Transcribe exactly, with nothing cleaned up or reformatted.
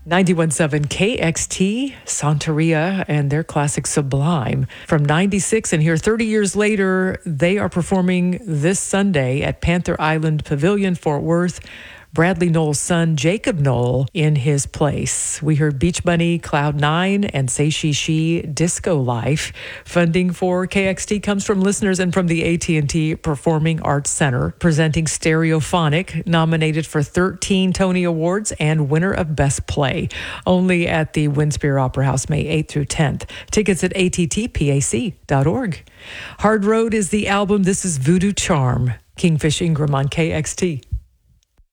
ninety-one point seven K X T, Santeria, and their classic Sublime from ninety-six. And here, thirty years later, they are performing this Sunday at Panther Island Pavilion, Fort Worth. Bradley Nowell's son, Jacob Nowell, in his place. We heard Beach Bunny, Cloud Nine, and Say She She, Disco Life. Funding for K X T comes from listeners and from the A T and T Performing Arts Center, presenting Stereophonic, nominated for thirteen Tony Awards and winner of Best Play. Only at the Winspear Opera House, May eighth through tenth. Tickets at A T T P A C dot org. Hard Road is the album. This is Voodoo Charm. Kingfish Ingram on K X T.